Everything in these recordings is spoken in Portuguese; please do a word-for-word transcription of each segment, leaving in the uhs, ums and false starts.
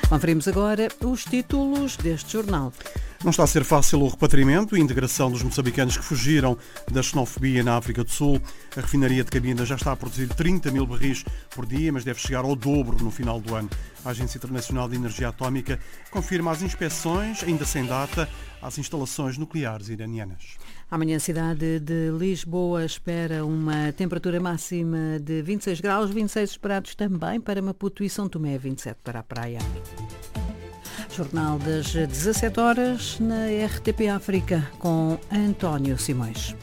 Conferimos agora os títulos deste jornal. Não está a ser fácil o repatriamento e integração dos moçambicanos que fugiram da xenofobia na África do Sul. A refinaria de Cabinda já está a produzir trinta mil barris por dia, mas deve chegar ao dobro no final do ano. A Agência Internacional de Energia Atómica confirma as inspeções, ainda sem data, às instalações nucleares iranianas. Amanhã a cidade de Lisboa espera uma temperatura máxima de vinte e seis graus, vinte e seis esperados também para Maputo e São Tomé, vinte e sete para a praia. Jornal das dezassete horas na R T P África com António Simões.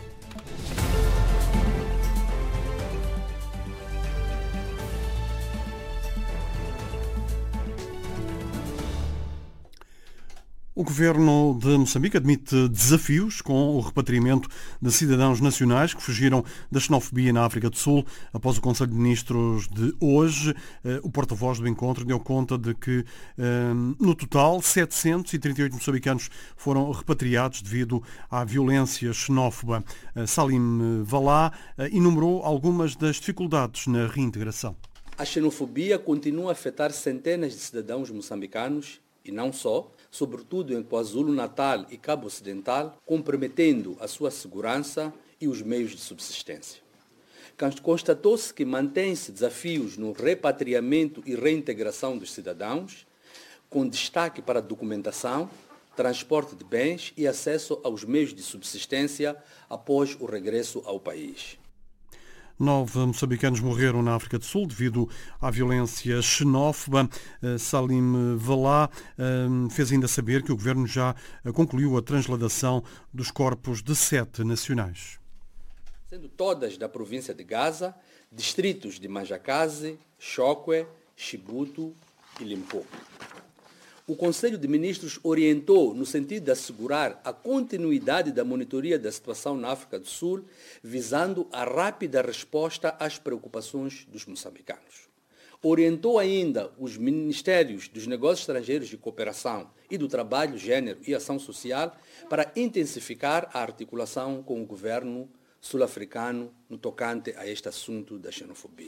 O governo de Moçambique admite desafios com o repatriamento de cidadãos nacionais que fugiram da xenofobia na África do Sul. Após o Conselho de Ministros de hoje, o porta-voz do encontro deu conta de que, no total, setecentos e trinta e oito moçambicanos foram repatriados devido à violência xenófoba. Salim Valá enumerou algumas das dificuldades na reintegração. A xenofobia continua a afetar centenas de cidadãos moçambicanos e não só, sobretudo em KwaZulu-Natal e Cabo Ocidental, comprometendo a sua segurança e os meios de subsistência. Constatou-se que mantém-se desafios no repatriamento e reintegração dos cidadãos, com destaque para a documentação, transporte de bens e acesso aos meios de subsistência após o regresso ao país. Nove moçambicanos morreram na África do Sul devido à violência xenófoba. Salim Valá fez ainda saber que o governo já concluiu a transladação dos corpos de sete nacionais. Sendo todas da província de Gaza, distritos de Manjacaze, Chokwe, Chibuto e Limpopo. O Conselho de Ministros orientou no sentido de assegurar a continuidade da monitoria da situação na África do Sul, visando a rápida resposta às preocupações dos moçambicanos. Orientou ainda os Ministérios dos Negócios Estrangeiros de Cooperação e do Trabalho, Gênero e Ação Social para intensificar a articulação com o governo sul-africano no tocante a este assunto da xenofobia.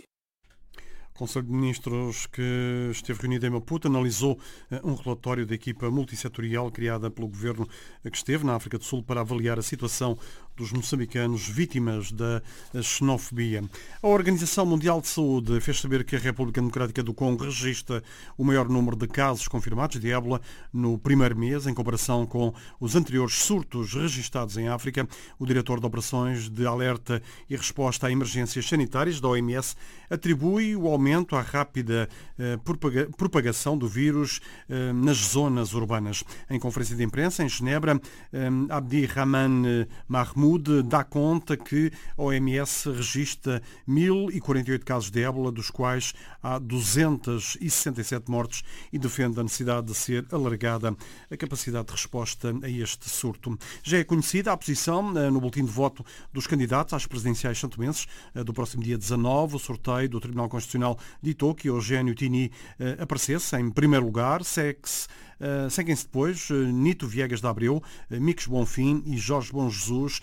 O Conselho de Ministros que esteve reunido em Maputo analisou um relatório da equipa multissetorial criada pelo governo que esteve na África do Sul para avaliar a situação dos moçambicanos vítimas da xenofobia. A Organização Mundial de Saúde fez saber que a República Democrática do Congo registra o maior número de casos confirmados de ébola no primeiro mês, em comparação com os anteriores surtos registados em África. O diretor de Operações de Alerta e Resposta a Emergências Sanitárias da O M S atribui o aumento à rápida eh, propaga- propagação do vírus eh, nas zonas urbanas. Em conferência de imprensa em Genebra, eh, Abdirrahman Mahmoud dá conta que a O M S registra mil e quarenta e oito casos de ébola, dos quais há duzentas e sessenta e sete mortes, e defende a necessidade de ser alargada a capacidade de resposta a este surto. Já é conhecida a posição eh, no boletim de voto dos candidatos às presidenciais santomenses eh, do próximo dia dezanove. O sorteio do Tribunal Constitucional ditou que Eugênio Tini eh, aparecesse em primeiro lugar, segue-se Uh, seguem-se depois uh, Nito Viegas de Abreu, uh, Micos Bonfim e Jorge Bom Jesus,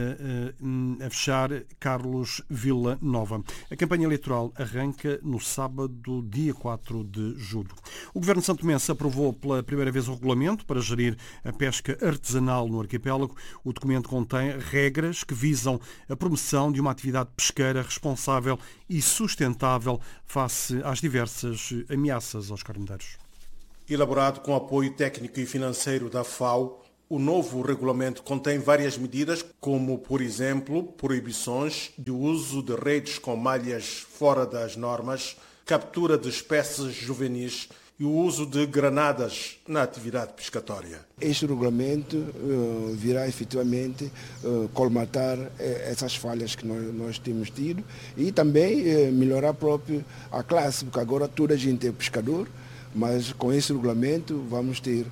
uh, uh, a fechar Carlos Vila Nova. A campanha eleitoral arranca no sábado, dia quatro de julho. O Governo santomense aprovou pela primeira vez o regulamento para gerir a pesca artesanal no arquipélago. O documento contém regras que visam a promoção de uma atividade pesqueira responsável e sustentável face às diversas ameaças aos carneiros. Elaborado com apoio técnico e financeiro da F A O, o novo regulamento contém várias medidas, como, por exemplo, proibições de uso de redes com malhas fora das normas, captura de espécies juvenis e o uso de granadas na atividade pescatória. Este regulamento uh, virá efetivamente uh, colmatar uh, essas falhas que nós, nós temos tido e também uh, melhorar próprio a classe, porque agora toda a gente é pescador, mas com esse regulamento vamos ter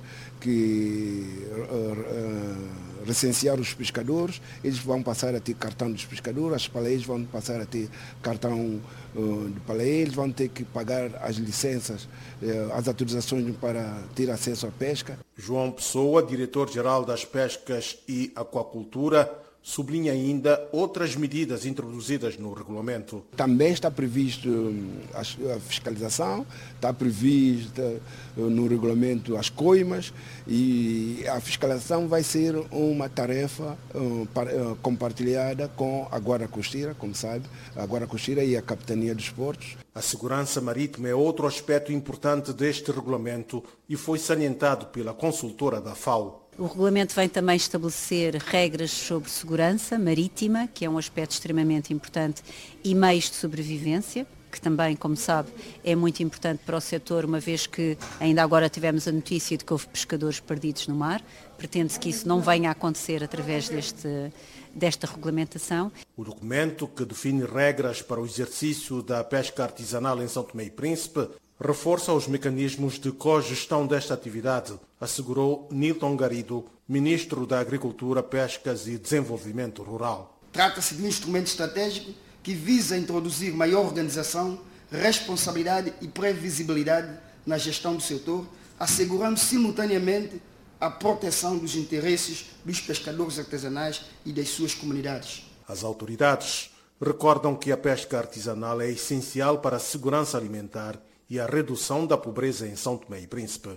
que uh, uh, recensear os pescadores, eles vão passar a ter cartão dos pescadores, as paleias vão passar a ter cartão uh, de paleia, eles vão ter que pagar as licenças, uh, as autorizações para ter acesso à pesca. João Pessoa, diretor-geral das Pescas e Aquacultura, sublinha ainda outras medidas introduzidas no regulamento. Também está previsto a fiscalização, está prevista no regulamento as coimas e a fiscalização vai ser uma tarefa compartilhada com a Guarda Costeira, como sabe, a Guarda Costeira e a Capitania dos Portos. A segurança marítima é outro aspecto importante deste regulamento e foi salientado pela consultora da FAO. O regulamento vem também estabelecer regras sobre segurança marítima, que é um aspecto extremamente importante, e meios de sobrevivência, que também, como sabe, é muito importante para o setor, uma vez que ainda agora tivemos a notícia de que houve pescadores perdidos no mar. Pretende-se que isso não venha a acontecer através deste, desta regulamentação. O documento, que define regras para o exercício da pesca artesanal em São Tomé e Príncipe, reforça os mecanismos de cogestão desta atividade, assegurou Nilton Garrido, Ministro da Agricultura, Pescas e Desenvolvimento Rural. Trata-se de um instrumento estratégico que visa introduzir maior organização, responsabilidade e previsibilidade na gestão do setor, assegurando simultaneamente a proteção dos interesses dos pescadores artesanais e das suas comunidades. As autoridades recordam que a pesca artesanal é essencial para a segurança alimentar e a redução da pobreza em São Tomé e Príncipe.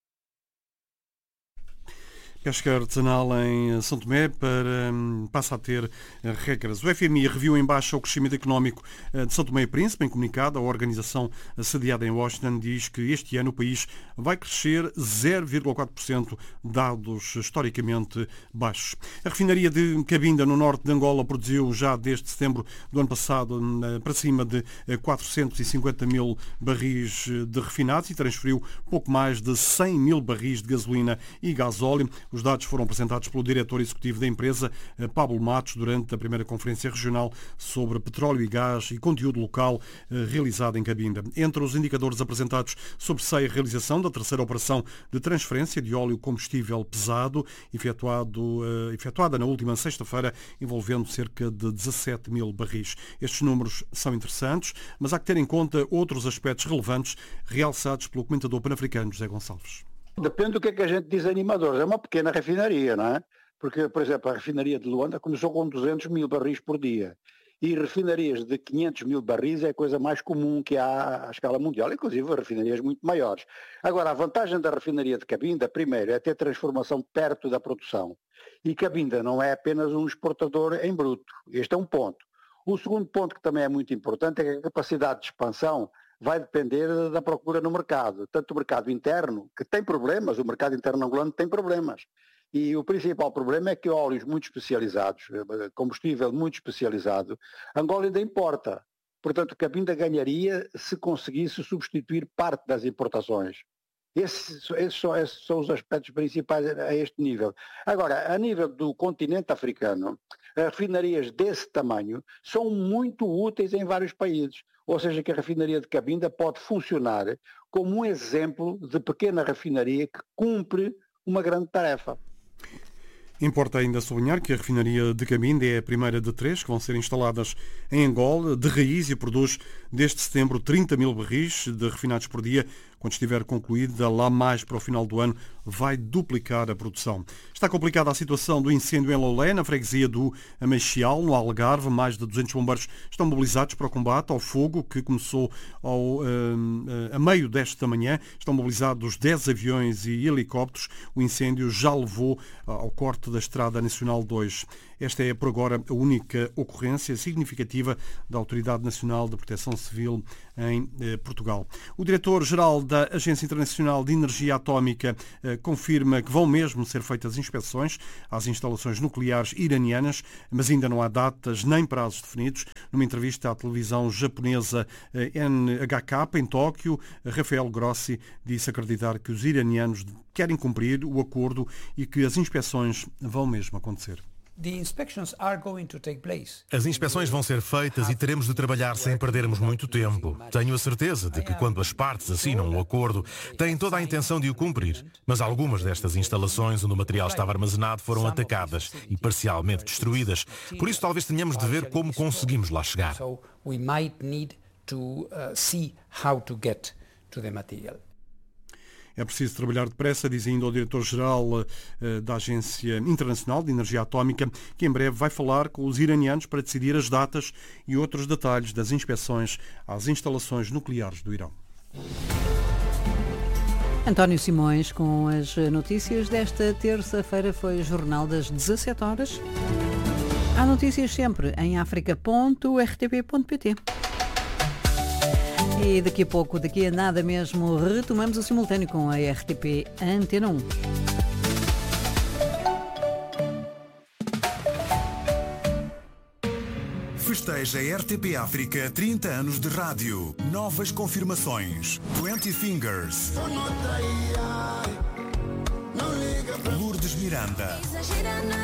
Pesca artesanal em São Tomé para, passa a ter regras. O F M I reviu em baixa o crescimento económico de São Tomé e Príncipe. Em comunicado, a organização sediada em Washington diz que este ano o país vai crescer zero vírgula quatro por cento, dados historicamente baixos. A refinaria de Cabinda, no norte de Angola, produziu já desde setembro do ano passado para cima de quatrocentos e cinquenta mil barris de refinados e transferiu pouco mais de cem mil barris de gasolina e gasóleo. Os dados foram apresentados pelo diretor executivo da empresa, Pablo Matos, durante a primeira conferência regional sobre petróleo e gás e conteúdo local realizada em Cabinda. Entre os indicadores apresentados, sobressai a realização da terceira operação de transferência de óleo combustível pesado, efetuado, efetuada na última sexta-feira, envolvendo cerca de dezassete mil barris. Estes números são interessantes, mas há que ter em conta outros aspectos relevantes realçados pelo comentador pan-africano José Gonçalves. Depende do que é que a gente diz animadores. É uma pequena refinaria, não é? Porque, por exemplo, a refinaria de Luanda começou com duzentos mil barris por dia. E refinarias de quinhentos mil barris é a coisa mais comum que há à escala mundial, inclusive refinarias muito maiores. Agora, a vantagem da refinaria de Cabinda, primeiro, é ter transformação perto da produção. E Cabinda não é apenas um exportador em bruto. Este é um ponto. O segundo ponto que também é muito importante é que a capacidade de expansão vai depender da procura no mercado. Tanto o mercado interno, que tem problemas, o mercado interno angolano tem problemas. E o principal problema é que óleos muito especializados, combustível muito especializado, Angola ainda importa. Portanto, Cabinda ganharia se conseguisse substituir parte das importações. Esses, esses, são, esses são os aspectos principais a este nível. Agora, a nível do continente africano, refinarias desse tamanho são muito úteis em vários países. Ou seja, que a refinaria de Cabinda pode funcionar como um exemplo de pequena refinaria que cumpre uma grande tarefa. Importa ainda sublinhar que a refinaria de Cabinda é a primeira de três que vão ser instaladas em Angola, de raiz, e produz desde setembro trinta mil barris de refinados por dia. Quando estiver concluída, lá mais para o final do ano, vai duplicar a produção. Está complicada a situação do incêndio em Lolé, na freguesia do Ameixial, no Algarve. Mais de duzentos bombeiros estão mobilizados para o combate ao fogo, que começou ao, a meio desta manhã. Estão mobilizados dez aviões e helicópteros. O incêndio já levou ao corte da Estrada Nacional dois. Esta é, por agora, a única ocorrência significativa da Autoridade Nacional de Proteção Civil em eh, Portugal. O diretor-geral da Agência Internacional de Energia Atómica eh, confirma que vão mesmo ser feitas inspeções às instalações nucleares iranianas, mas ainda não há datas nem prazos definidos. Numa entrevista à televisão japonesa eh, N H K em Tóquio, Rafael Grossi disse acreditar que os iranianos querem cumprir o acordo e que as inspeções vão mesmo acontecer. As inspeções vão ser feitas e teremos de trabalhar sem perdermos muito tempo. Tenho a certeza de que quando as partes assinam um acordo, têm toda a intenção de o cumprir. Mas algumas destas instalações onde o material estava armazenado foram atacadas e parcialmente destruídas. Por isso talvez tenhamos de ver como conseguimos lá chegar. É preciso trabalhar depressa, diz ainda o diretor-geral da Agência Internacional de Energia Atómica, que em breve vai falar com os iranianos para decidir as datas e outros detalhes das inspeções às instalações nucleares do Irão. António Simões com as notícias desta terça-feira. Foi o Jornal das dezassete horas. Há notícias sempre em africa ponto r t p ponto p t. E daqui a pouco, daqui a nada mesmo, retomamos o simultâneo com a R T P Antena um. Festeja a R T P África trinta anos de rádio. Novas confirmações. vinte Fingers. Lourdes Miranda.